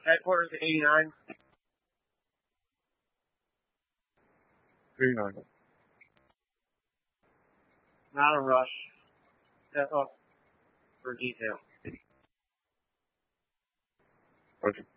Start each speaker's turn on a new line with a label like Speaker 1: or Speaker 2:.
Speaker 1: Headquarters 89.
Speaker 2: 39.
Speaker 1: Not a rush. Step up for detail.
Speaker 2: Okay.